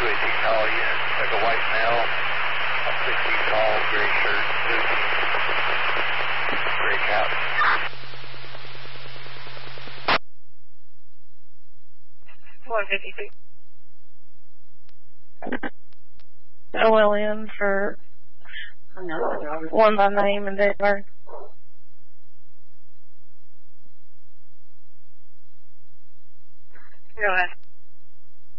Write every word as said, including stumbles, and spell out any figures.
eighteen tall, yeah. Like a white male, six feet tall, gray shirt, blue jeans, gray cap. one fifty-six. O L N for one by name and date of birth. Go ahead.